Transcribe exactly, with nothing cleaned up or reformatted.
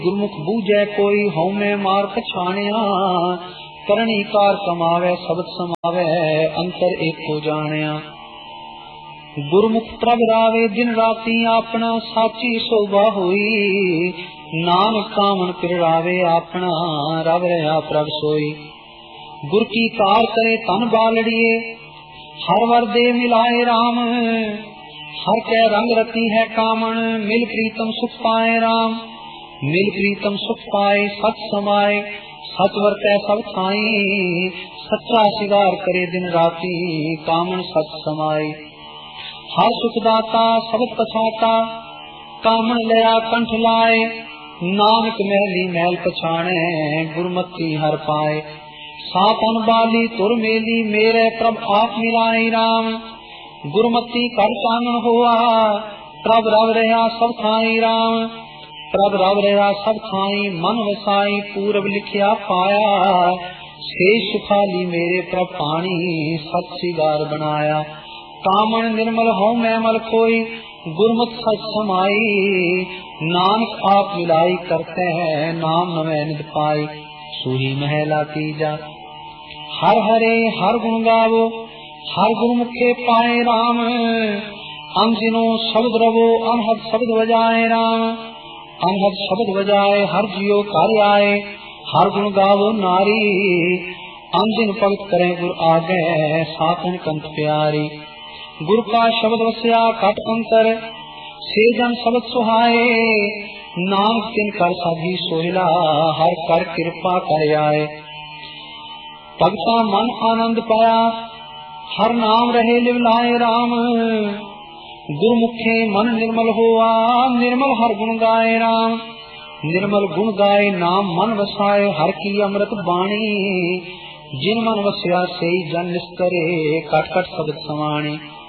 गुरमुख बूझे कोई हौमे मार पछाणिया, करणी कार कमावे शब्द समावे अंतर एको जानिया। गुरमुख प्रभ रावे दिन राती अपना साची शोभा होई, नानक कामन पिरावे अपना रव रहा प्रभ सोई। गुर की कार करे तन बालड़िए, हर वर दे मिलाए राम, हर कै रंग रती है कामन, मिल प्रीतम सुख पाए राम। मिल प्रीतम सुख पाए सत समाए, सच वर्तै सब थाई, सच्चा सिगार करे दिन राती कामन सत समाए। हर सुख दाता सबद पछाता, कामन लया कंठ लाए, नानक महली महल पछाणे गुरमति हर पाए। सातन बाली तुर मेली मेरे प्रभ आप मिलाई राम, गुरमति कर चानन हुआ प्रभ रव रहा सब थाई राम। प्रभ रव रहा सब थाई मन वसाई, पूरब लिखिया पाया, शेष सुखाली मेरे प्रभ पानी सत सिगार बनाया। कामन निर्मल हो मैमल कोई, गुरमुख सच समाई, नानक आप मिलाई करते हैं नाम नवे नित पाई। सूही महला तीजा हर हरे हर गुण गावो, हर गुरमुखे पाए राम, अंजिनो शब्द रवो अनहद शब्द बजाए राम। अनहद शब्द बजाए हर जियो कार्य आए, हर गुण गावो नारी, अंजिन भगत करे गुर आगे सातन कंठ प्यारी। गुरु का शब्द वस्या कट अंतर, से जन शब्द सुहाए, नाम तिन कर सभी सोहिला, हर कर कृपा कर आए। भगता मन आनंद पाया, हर नाम रहे लिवलाए राम, गुरमुखे मन निर्मल हुआ, निर्मल हर गुण गाए राम। निर्मल गुण गाए नाम मन वसाए, हर की अमृत बाणी, जिन मन वस्या से जन निस्तरे, कट कट शब्द समाणी।